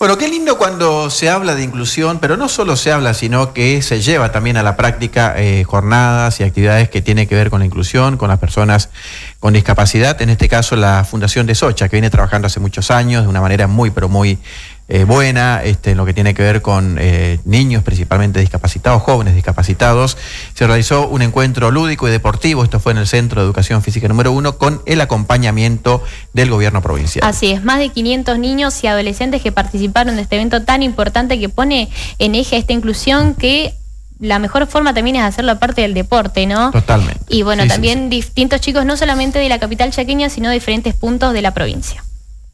Bueno, qué lindo cuando se habla de inclusión, pero no solo se habla, sino que se lleva también a la práctica jornadas y actividades que tienen que ver con la inclusión, con las personas con discapacidad. En este caso, la Fundación de Socha, que viene trabajando hace muchos años de una manera muy, pero muy buena, en lo que tiene que ver con niños principalmente discapacitados, jóvenes discapacitados. Se realizó un encuentro lúdico y deportivo, esto fue en el Centro de Educación Física número 1, con el acompañamiento del gobierno provincial. Así es, más de 500 niños y adolescentes que participaron de este evento tan importante que pone en eje esta inclusión, que la mejor forma también es hacerlo aparte del deporte, ¿no? Totalmente. Y bueno, sí, también distintos chicos, no solamente de la capital chaqueña, sino de diferentes puntos de la provincia.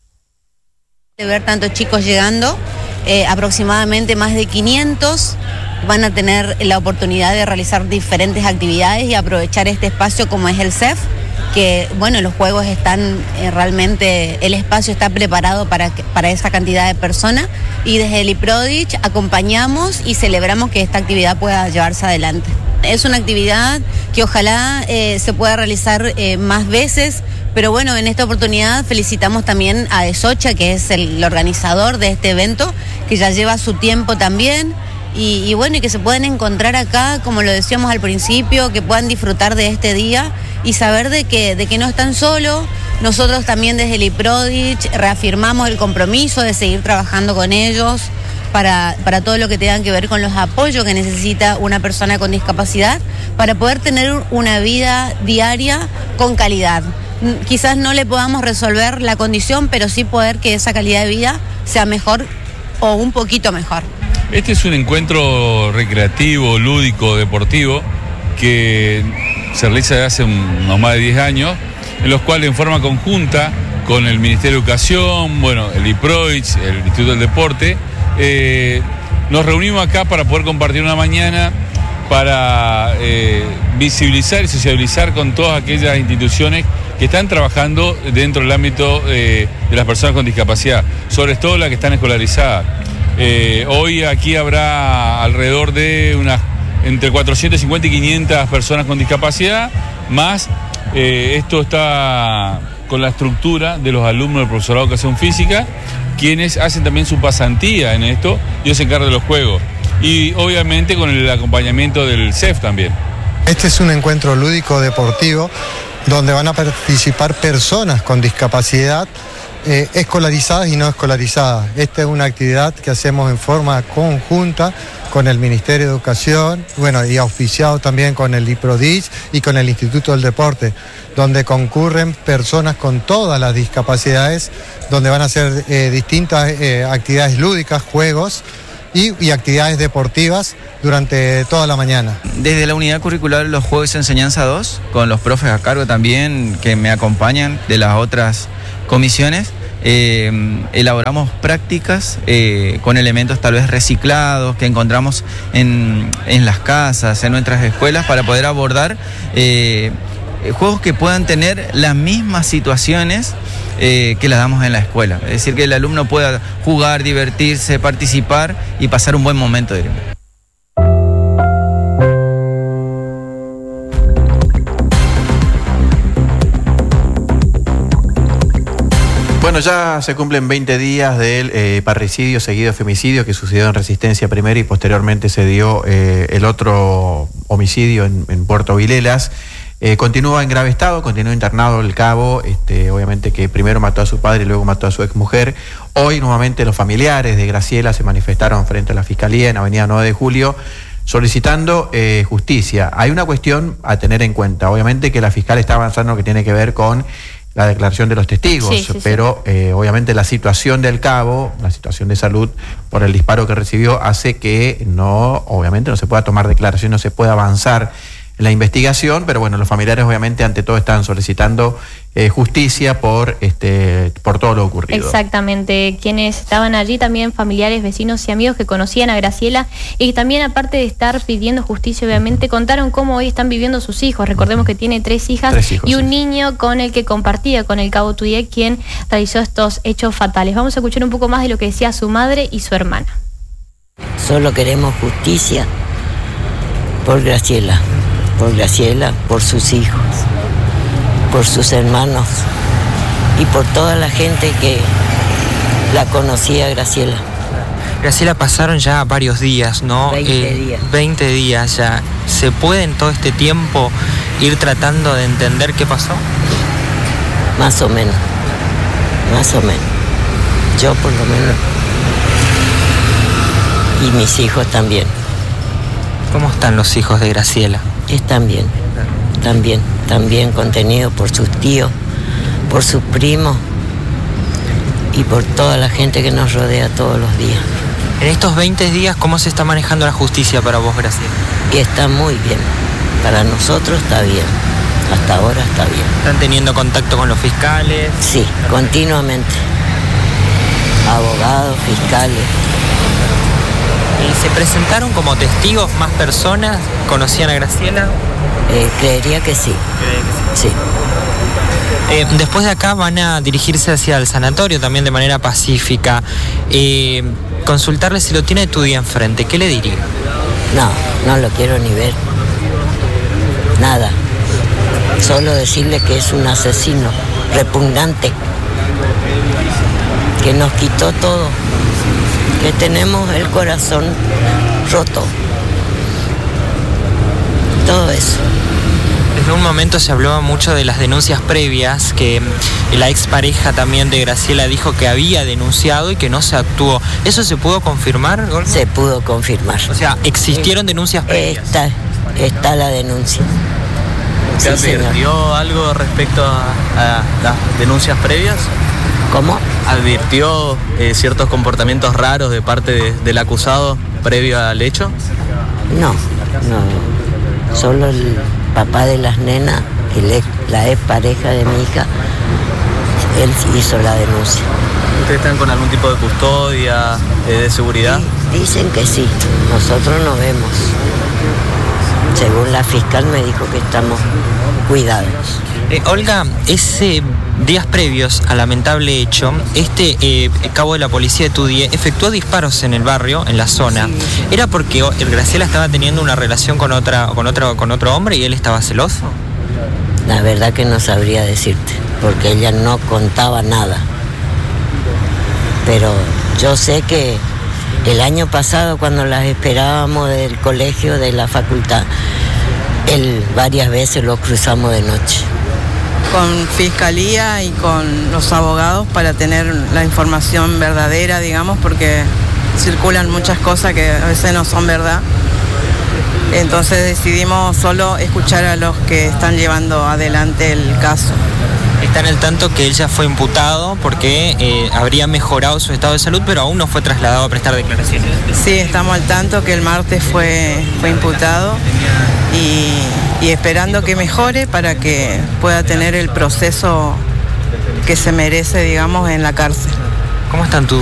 De ver tantos chicos llegando, aproximadamente más de 500 van a tener la oportunidad de realizar diferentes actividades y aprovechar este espacio como es el CEF, que bueno, los juegos están realmente, el espacio está preparado para esa cantidad de personas, y desde el IPRODICH acompañamos y celebramos que esta actividad pueda llevarse adelante. Es una actividad que ojalá se pueda realizar más veces, pero bueno, en esta oportunidad felicitamos también a De Socha, que es el organizador de este evento, que ya lleva su tiempo también, y bueno, y que se puedan encontrar acá, como lo decíamos al principio, que puedan disfrutar de este día y saber de que no están solos. Nosotros también desde el IPRODICH reafirmamos el compromiso de seguir trabajando con ellos para todo lo que tenga que ver con los apoyos que necesita una persona con discapacidad para poder tener una vida diaria con calidad. Quizás no le podamos resolver la condición, pero sí poder que esa calidad de vida sea mejor o un poquito mejor. Este es un encuentro recreativo, lúdico, deportivo, que se realiza desde hace unos más de 10 años, en los cuales en forma conjunta con el Ministerio de Educación, bueno, el IPRODICH, el Instituto del Deporte, nos reunimos acá para poder compartir una mañana, para visibilizar y sociabilizar con todas aquellas instituciones que están trabajando dentro del ámbito de las personas con discapacidad, sobre todo las que están escolarizadas. Hoy aquí habrá alrededor de entre 450 y 500 personas con discapacidad, más esto está con la estructura de los alumnos del profesorado de Educación Física, quienes hacen también su pasantía en esto, y ellos se encargan de los juegos. Y obviamente con el acompañamiento del CEF también. Este es un encuentro lúdico deportivo donde van a participar personas con discapacidad, escolarizadas y no escolarizadas. Esta es una actividad que hacemos en forma conjunta con el Ministerio de Educación, bueno, y auspiciado también con el IPRODICH y con el Instituto del Deporte, donde concurren personas con todas las discapacidades, donde van a hacer distintas actividades lúdicas, juegos y actividades deportivas durante toda la mañana. Desde la unidad curricular Los Juegos de Enseñanza 2, con los profes a cargo también que me acompañan de las otras comisiones, elaboramos prácticas con elementos tal vez reciclados que encontramos en las casas, en nuestras escuelas, para poder abordar juegos que puedan tener las mismas situaciones que las damos en la escuela. Es decir, que el alumno pueda jugar, divertirse, participar y pasar un buen momento. Bueno, ya se cumplen 20 días del parricidio seguido de femicidio que sucedió en Resistencia primero y posteriormente se dio el otro homicidio en Puerto Vilelas. Continúa en grave estado, continúa internado el cabo, obviamente que primero mató a su padre y luego mató a su exmujer. Hoy nuevamente los familiares de Graciela se manifestaron frente a la Fiscalía en Avenida 9 de Julio solicitando justicia. Hay una cuestión a tener en cuenta, obviamente que la fiscal está avanzando en lo que tiene que ver con la declaración de los testigos, pero obviamente la situación del cabo, la situación de salud por el disparo que recibió hace que obviamente no se pueda tomar declaración, no se pueda avanzar en la investigación, pero bueno, los familiares obviamente ante todo están solicitando justicia por todo lo ocurrido. Exactamente, quienes estaban allí también familiares, vecinos y amigos que conocían a Graciela y que también, aparte de estar pidiendo justicia, obviamente contaron cómo hoy están viviendo sus hijos. Recordemos que tiene 3 hijas y un niño con el que compartía, con el cabo Tuyé, quien realizó estos hechos fatales. Vamos a escuchar un poco más de lo que decía su madre y su hermana. Solo queremos justicia por Graciela, por sus hijos, por sus hermanos y por toda la gente que la conocía a Graciela. Graciela, pasaron ya varios días, ¿no? 20 días. 20 días ya. ¿Se puede en todo este tiempo ir tratando de entender qué pasó? Más o menos. Más o menos. Yo por lo menos. Y mis hijos también. ¿Cómo están los hijos de Graciela? Están bien. También contenidos por sus tíos, por sus primos y por toda la gente que nos rodea todos los días. En estos 20 días, ¿cómo se está manejando la justicia para vos, Graciela? Y está muy bien. Para nosotros está bien. Hasta ahora está bien. ¿Están teniendo contacto con los fiscales? Sí, continuamente. Abogados, fiscales. ¿Y se presentaron como testigos más personas? ¿Conocían a Graciela? Creería que sí. Sí. Después de acá van a dirigirse hacia el sanatorio también de manera pacífica. Consultarle si lo tiene tu día enfrente. ¿Qué le diría? No lo quiero ni ver. Nada. Solo decirle que es un asesino repugnante, que nos quitó todo, que tenemos el corazón roto. Todo eso. Desde un momento se hablaba mucho de las denuncias previas, que la expareja también de Graciela dijo que había denunciado y que no se actuó. ¿Eso se pudo confirmar, Olga? Se pudo confirmar. O sea, ¿existieron denuncias previas? Está la denuncia. ¿Se advirtió algo respecto a las denuncias previas? ¿Cómo? ¿Advirtió ciertos comportamientos raros de parte del acusado previo al hecho? No. Solo el papá de las nenas, la ex pareja de mi hija, él hizo la denuncia. ¿Ustedes están con algún tipo de custodia, de seguridad? Sí, dicen que sí, nosotros no vemos. Según la fiscal me dijo que estamos cuidados. Olga, días previos al lamentable hecho, cabo de la policía de Tudie efectuó disparos en el barrio, en la zona. Sí. ¿Era porque Graciela estaba teniendo una relación con otro hombre y él estaba celoso? La verdad que no sabría decirte, porque ella no contaba nada. Pero yo sé que el año pasado, cuando las esperábamos del colegio, de la facultad, él varias veces lo cruzamos de noche. Con fiscalía y con los abogados para tener la información verdadera, digamos, porque circulan muchas cosas que a veces no son verdad. Entonces decidimos solo escuchar a los que están llevando adelante el caso. Están al tanto que él ya fue imputado porque habría mejorado su estado de salud, pero aún no fue trasladado a prestar declaraciones. Sí, estamos al tanto que el martes fue imputado y esperando que mejore para que pueda tener el proceso que se merece, digamos, en la cárcel. ¿Cómo están tus